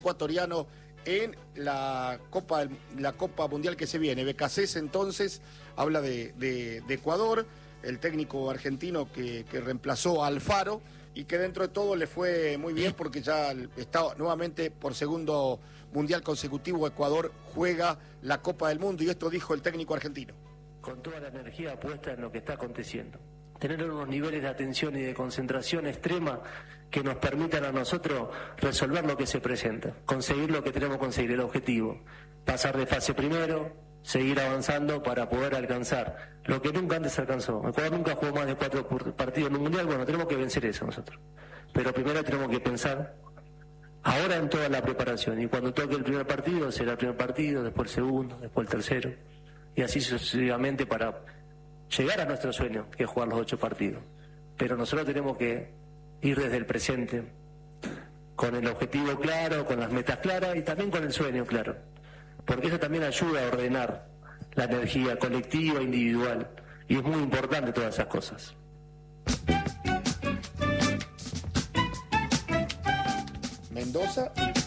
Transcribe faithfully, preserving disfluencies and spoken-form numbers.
ecuatoriano en la Copa, la Copa Mundial que se viene. Becasés entonces habla de, de, de Ecuador, el técnico argentino que, que reemplazó a Alfaro y que dentro de todo le fue muy bien porque ya está nuevamente por segundo Mundial consecutivo. Ecuador juega la Copa del Mundo y esto dijo el técnico argentino. Con toda la energía puesta en lo que está aconteciendo. Tener unos niveles de atención y de concentración extrema que nos permitan a nosotros resolver lo que se presenta, conseguir lo que tenemos que conseguir, el objetivo, pasar de fase primero, seguir avanzando para poder alcanzar lo que nunca antes alcanzó. Ecuador nunca jugó más de cuatro partidos en un mundial, bueno, tenemos que vencer eso nosotros. Pero primero tenemos que pensar ahora en toda la preparación, y cuando toque el primer partido, será el primer partido, después el segundo, después el tercero, y así sucesivamente para llegar a nuestro sueño, que es jugar los ocho partidos. Pero nosotros tenemos que ir desde el presente, con el objetivo claro, con las metas claras y también con el sueño claro, porque eso también ayuda a ordenar la energía colectiva, individual, y es muy importante todas esas cosas. Mendoza.